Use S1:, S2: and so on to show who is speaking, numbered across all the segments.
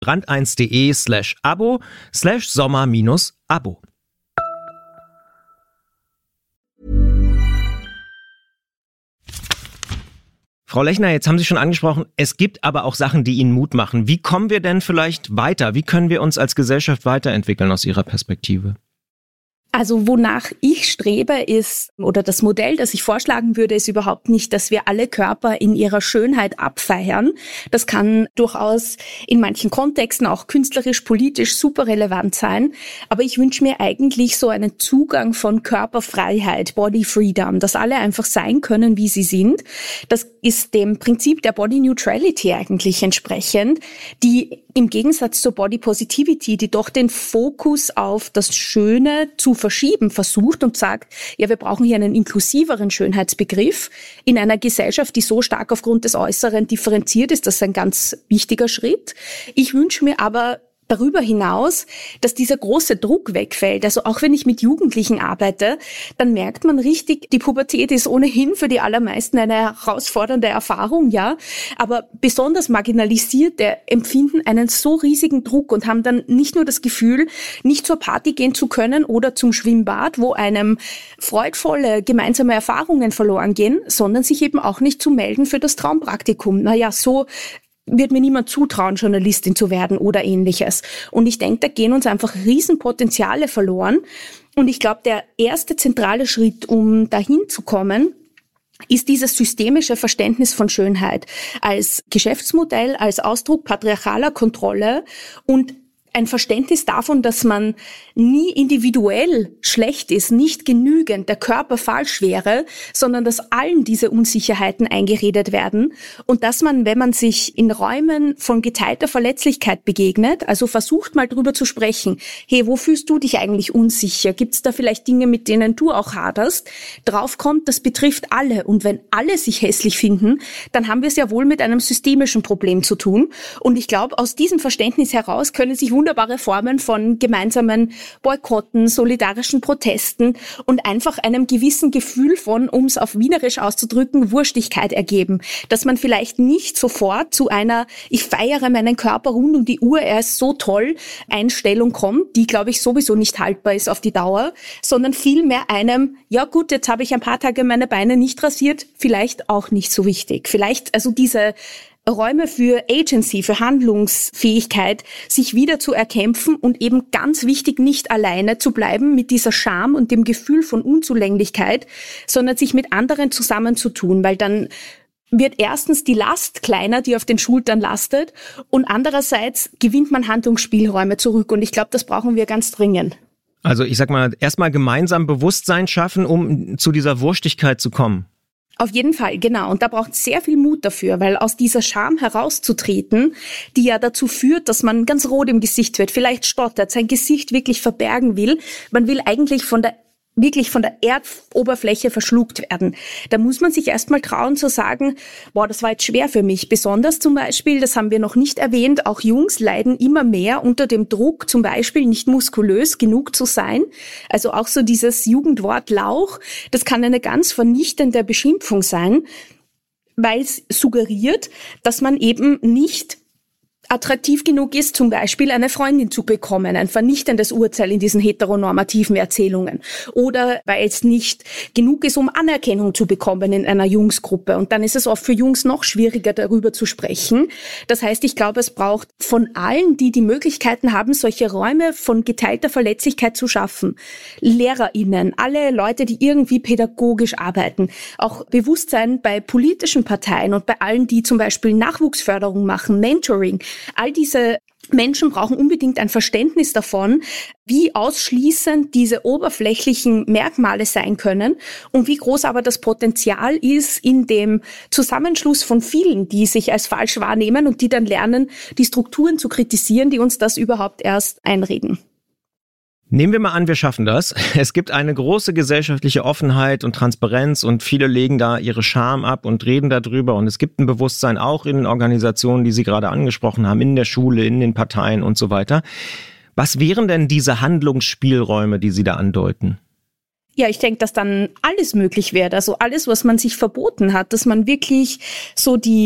S1: brand1.de/abo/sommer-abo. Frau Lechner, jetzt haben Sie schon angesprochen, es gibt aber auch Sachen, die Ihnen Mut machen. Wie kommen wir denn vielleicht weiter? Wie können wir uns als Gesellschaft weiterentwickeln aus Ihrer Perspektive?
S2: Also wonach ich strebe ist, oder das Modell, das ich vorschlagen würde, ist überhaupt nicht, dass wir alle Körper in ihrer Schönheit abfeiern. Das kann durchaus in manchen Kontexten auch künstlerisch, politisch super relevant sein. Aber ich wünsche mir eigentlich so einen Zugang von Körperfreiheit, Body Freedom, dass alle einfach sein können, wie sie sind. Das ist dem Prinzip der Body Neutrality eigentlich entsprechend, die im Gegensatz zur Body Positivity, die doch den Fokus auf das Schöne zu verschieben versucht und sagt, ja, wir brauchen hier einen inklusiveren Schönheitsbegriff in einer Gesellschaft, die so stark aufgrund des Äußeren differenziert ist. Das ist ein ganz wichtiger Schritt. Ich wünsche mir aber darüber hinaus, dass dieser große Druck wegfällt. Also auch wenn ich mit Jugendlichen arbeite, dann merkt man richtig, die Pubertät ist ohnehin für die allermeisten eine herausfordernde Erfahrung, ja. Aber besonders Marginalisierte empfinden einen so riesigen Druck und haben dann nicht nur das Gefühl, nicht zur Party gehen zu können oder zum Schwimmbad, wo einem freudvolle gemeinsame Erfahrungen verloren gehen, sondern sich eben auch nicht zu melden für das Traumpraktikum. Naja, so wird mir niemand zutrauen, Journalistin zu werden oder Ähnliches. Und ich denke, da gehen uns einfach Riesenpotenziale verloren. Und ich glaube, der erste zentrale Schritt, um dahin zu kommen, ist dieses systemische Verständnis von Schönheit als Geschäftsmodell, als Ausdruck patriarchaler Kontrolle und ein Verständnis davon, dass man nie individuell schlecht ist, nicht genügend, der Körper falsch wäre, sondern dass allen diese Unsicherheiten eingeredet werden und dass man, wenn man sich in Räumen von geteilter Verletzlichkeit begegnet, also versucht mal drüber zu sprechen, hey, wo fühlst du dich eigentlich unsicher? Gibt es da vielleicht Dinge, mit denen du auch haderst? Draufkommt, das betrifft alle und wenn alle sich hässlich finden, dann haben wir es ja wohl mit einem systemischen Problem zu tun und ich glaube, aus diesem Verständnis heraus können sich wunderbare Formen von gemeinsamen Boykotten, solidarischen Protesten und einfach einem gewissen Gefühl von, um es auf Wienerisch auszudrücken, Wurstigkeit ergeben. Dass man vielleicht nicht sofort zu einer, ich feiere meinen Körper rund um die Uhr, er ist so toll, Einstellung kommt, die, glaube ich, sowieso nicht haltbar ist auf die Dauer, sondern vielmehr einem, ja gut, jetzt habe ich ein paar Tage meine Beine nicht rasiert, vielleicht auch nicht so wichtig. Vielleicht, also diese Räume für Agency, für Handlungsfähigkeit, sich wieder zu erkämpfen und eben ganz wichtig, nicht alleine zu bleiben mit dieser Scham und dem Gefühl von Unzulänglichkeit, sondern sich mit anderen zusammenzutun, weil dann wird erstens die Last kleiner, die auf den Schultern lastet und andererseits gewinnt man Handlungsspielräume zurück und ich glaube, das brauchen wir ganz dringend.
S1: Also ich sag mal, erstmal gemeinsam Bewusstsein schaffen, um zu dieser Wurstigkeit zu kommen.
S2: Auf jeden Fall, genau. Und da braucht es sehr viel Mut dafür, weil aus dieser Scham herauszutreten, die ja dazu führt, dass man ganz rot im Gesicht wird, vielleicht stottert, sein Gesicht wirklich verbergen will. Man will eigentlich von der Erdoberfläche verschluckt werden. Da muss man sich erstmal trauen zu sagen, boah, das war jetzt schwer für mich. Besonders zum Beispiel, das haben wir noch nicht erwähnt, auch Jungs leiden immer mehr unter dem Druck, zum Beispiel nicht muskulös genug zu sein. Also auch so dieses Jugendwort Lauch, das kann eine ganz vernichtende Beschimpfung sein, weil es suggeriert, dass man eben nicht attraktiv genug ist, zum Beispiel eine Freundin zu bekommen, ein vernichtendes Urteil in diesen heteronormativen Erzählungen. Oder weil es nicht genug ist, um Anerkennung zu bekommen in einer Jungsgruppe. Und dann ist es oft für Jungs noch schwieriger, darüber zu sprechen. Das heißt, ich glaube, es braucht von allen, die die Möglichkeiten haben, solche Räume von geteilter Verletzlichkeit zu schaffen. LehrerInnen, alle Leute, die irgendwie pädagogisch arbeiten. Auch Bewusstsein bei politischen Parteien und bei allen, die zum Beispiel Nachwuchsförderung machen, Mentoring. All diese Menschen brauchen unbedingt ein Verständnis davon, wie ausschließend diese oberflächlichen Merkmale sein können und wie groß aber das Potenzial ist in dem Zusammenschluss von vielen, die sich als falsch wahrnehmen und die dann lernen, die Strukturen zu kritisieren, die uns das überhaupt erst einreden.
S1: Nehmen wir mal an, wir schaffen das. Es gibt eine große gesellschaftliche Offenheit und Transparenz und viele legen da ihre Scham ab und reden darüber und es gibt ein Bewusstsein auch in den Organisationen, die Sie gerade angesprochen haben, in der Schule, in den Parteien und so weiter. Was wären denn diese Handlungsspielräume, die Sie da andeuten?
S2: Ja, ich denke, dass dann alles möglich wäre. Also alles, was man sich verboten hat, dass man wirklich so die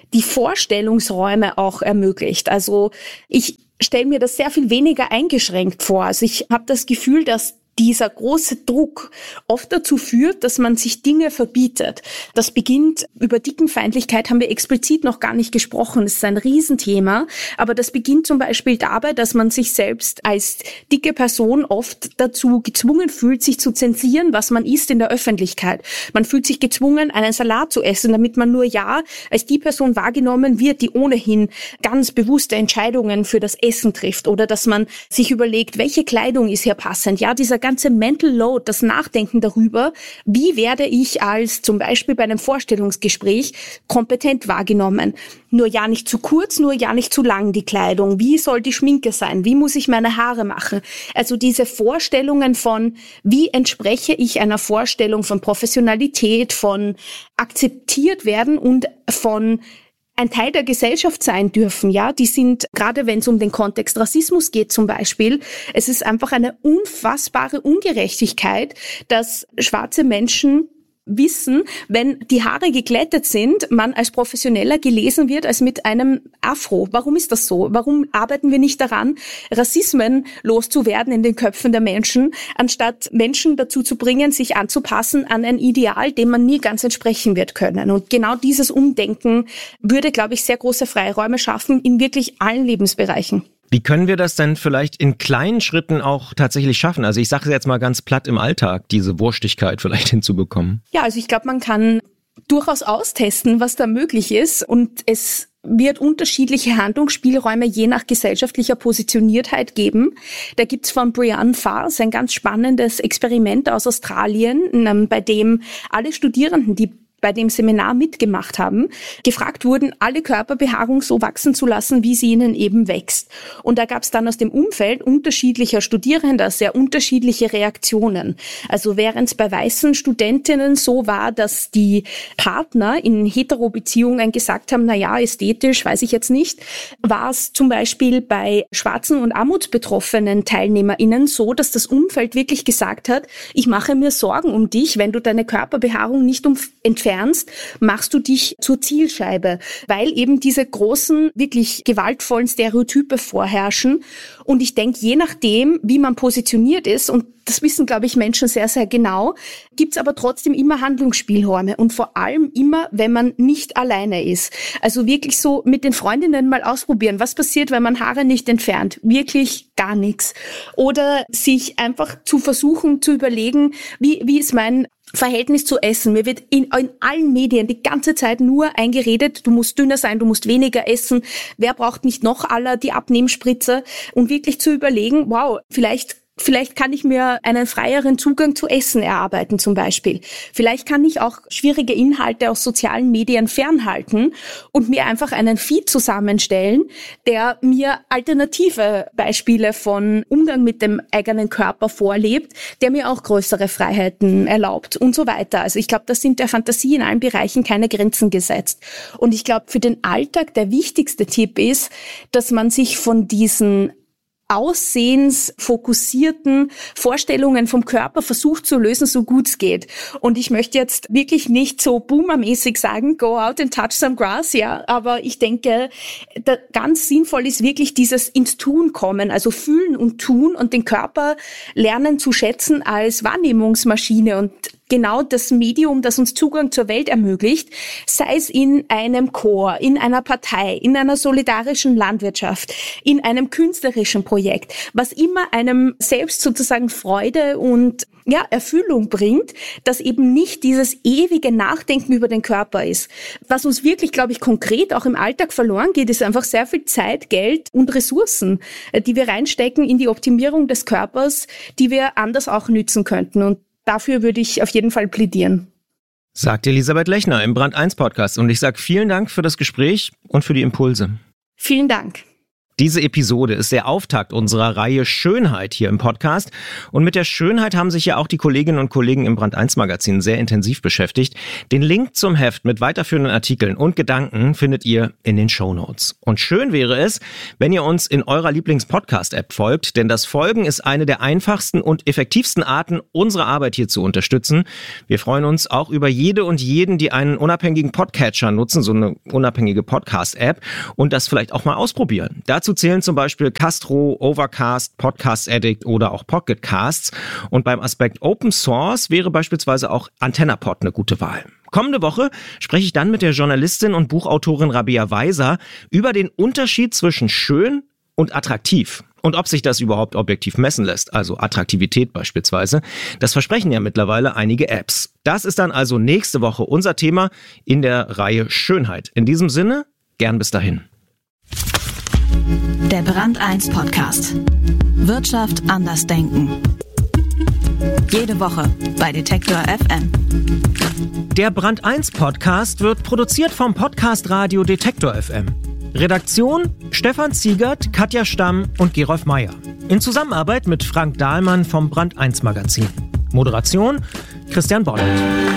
S2: die Vorstellungsräume auch ermöglicht. Also ich stelle mir das sehr viel weniger eingeschränkt vor. Also ich habe das Gefühl, dass dieser große Druck oft dazu führt, dass man sich Dinge verbietet. Das beginnt, über Dickenfeindlichkeit haben wir explizit noch gar nicht gesprochen, das ist ein Riesenthema, aber das beginnt zum Beispiel dabei, dass man sich selbst als dicke Person oft dazu gezwungen fühlt, sich zu zensieren, was man isst in der Öffentlichkeit. Man fühlt sich gezwungen, einen Salat zu essen, damit man nur als die Person wahrgenommen wird, die ohnehin ganz bewusste Entscheidungen für das Essen trifft, oder dass man sich überlegt, welche Kleidung ist hier passend. Ja, dieser ganze Mental Load, das Nachdenken darüber, wie werde ich als zum Beispiel bei einem Vorstellungsgespräch kompetent wahrgenommen. Nur ja nicht zu kurz, nur ja nicht zu lang die Kleidung. Wie soll die Schminke sein? Wie muss ich meine Haare machen? Also diese Vorstellungen von, wie entspreche ich einer Vorstellung von Professionalität, von akzeptiert werden und von ein Teil der Gesellschaft sein dürfen, ja, die sind, gerade wenn es um den Kontext Rassismus geht zum Beispiel, es ist einfach eine unfassbare Ungerechtigkeit, dass schwarze Menschen wissen, wenn die Haare geglättet sind, man als Professioneller gelesen wird als mit einem Afro. Warum ist das so? Warum arbeiten wir nicht daran, Rassismen loszuwerden in den Köpfen der Menschen, anstatt Menschen dazu zu bringen, sich anzupassen an ein Ideal, dem man nie ganz entsprechen wird können? Und genau dieses Umdenken würde, glaube ich, sehr große Freiräume schaffen in wirklich allen Lebensbereichen.
S1: Wie können wir das denn vielleicht in kleinen Schritten auch tatsächlich schaffen? Also ich sage jetzt mal ganz platt im Alltag, diese Wurstigkeit vielleicht hinzubekommen.
S2: Ja, also ich glaube, man kann durchaus austesten, was da möglich ist, und es wird unterschiedliche Handlungsspielräume je nach gesellschaftlicher Positioniertheit geben. Da gibt's von Brianne Farr ein ganz spannendes Experiment aus Australien, bei dem alle Studierenden, die bei dem Seminar mitgemacht haben, gefragt wurden, alle Körperbehaarung so wachsen zu lassen, wie sie ihnen eben wächst. Und da gab es dann aus dem Umfeld unterschiedlicher Studierender sehr unterschiedliche Reaktionen. Also während es bei weißen Studentinnen so war, dass die Partner in Hetero-Beziehungen gesagt haben, naja, ästhetisch, weiß ich jetzt nicht, war es zum Beispiel bei schwarzen und armutsbetroffenen TeilnehmerInnen so, dass das Umfeld wirklich gesagt hat, ich mache mir Sorgen um dich, wenn du deine Körperbehaarung nicht entfernst, machst du dich zur Zielscheibe, weil eben diese großen, wirklich gewaltvollen Stereotype vorherrschen. Und ich denke, je nachdem, wie man positioniert ist, und das wissen, glaube ich, Menschen sehr, sehr genau, gibt's aber trotzdem immer Handlungsspielräume, und vor allem immer, wenn man nicht alleine ist. Also wirklich so mit den Freundinnen mal ausprobieren, was passiert, wenn man Haare nicht entfernt? Wirklich gar nichts. Oder sich einfach zu versuchen zu überlegen, wie ist mein Verhältnis zu Essen. Mir wird in allen Medien die ganze Zeit nur eingeredet, du musst dünner sein, du musst weniger essen. Wer braucht nicht noch die Abnehmspritze? Und wirklich zu überlegen, wow, Vielleicht kann ich mir einen freieren Zugang zu Essen erarbeiten zum Beispiel. Vielleicht kann ich auch schwierige Inhalte aus sozialen Medien fernhalten und mir einfach einen Feed zusammenstellen, der mir alternative Beispiele von Umgang mit dem eigenen Körper vorlebt, der mir auch größere Freiheiten erlaubt und so weiter. Also ich glaube, das sind der Fantasie in allen Bereichen keine Grenzen gesetzt. Und ich glaube, für den Alltag der wichtigste Tipp ist, dass man sich von diesen aussehensfokussierten Vorstellungen vom Körper versucht zu lösen, so gut es geht. Und ich möchte jetzt wirklich nicht so boomermäßig sagen, go out and touch some grass, ja, aber ich denke, ganz sinnvoll ist wirklich dieses ins Tun kommen, also fühlen und tun und den Körper lernen zu schätzen als Wahrnehmungsmaschine und genau das Medium, das uns Zugang zur Welt ermöglicht, sei es in einem Chor, in einer Partei, in einer solidarischen Landwirtschaft, in einem künstlerischen Projekt, was immer einem selbst sozusagen Freude und Erfüllung bringt, dass eben nicht dieses ewige Nachdenken über den Körper ist. Was uns wirklich, glaube ich, konkret auch im Alltag verloren geht, ist einfach sehr viel Zeit, Geld und Ressourcen, die wir reinstecken in die Optimierung des Körpers, die wir anders auch nützen könnten. Und dafür würde ich auf jeden Fall plädieren.
S1: Sagt Elisabeth Lechner im Brand 1 Podcast. Und ich sage vielen Dank für das Gespräch und für die Impulse.
S2: Vielen Dank.
S1: Diese Episode ist der Auftakt unserer Reihe Schönheit hier im Podcast. Und mit der Schönheit haben sich ja auch die Kolleginnen und Kollegen im Brand 1 Magazin sehr intensiv beschäftigt. Den Link zum Heft mit weiterführenden Artikeln und Gedanken findet ihr in den Shownotes. Und schön wäre es, wenn ihr uns in eurer Lieblings-Podcast-App folgt, denn das Folgen ist eine der einfachsten und effektivsten Arten, unsere Arbeit hier zu unterstützen. Wir freuen uns auch über jede und jeden, die einen unabhängigen Podcatcher nutzen, so eine unabhängige Podcast-App, und das vielleicht auch mal ausprobieren. Dazu zählen zum Beispiel Castro, Overcast, Podcast Addict oder auch Pocket Casts. Und beim Aspekt Open Source wäre beispielsweise auch AntennaPod eine gute Wahl. Kommende Woche spreche ich dann mit der Journalistin und Buchautorin Rabea Weiser über den Unterschied zwischen schön und attraktiv. Und ob sich das überhaupt objektiv messen lässt, also Attraktivität beispielsweise. Das versprechen ja mittlerweile einige Apps. Das ist dann also nächste Woche unser Thema in der Reihe Schönheit. In diesem Sinne, gern bis dahin.
S3: Der Brand 1 Podcast. Wirtschaft anders denken. Jede Woche bei Detektor FM.
S1: Der Brand 1 Podcast wird produziert vom Podcast Radio Detektor FM. Redaktion Stefan Ziegert, Katja Stamm und Gerolf Meyer. In Zusammenarbeit mit Frank Dahlmann vom Brand 1 Magazin. Moderation Christian Bollert.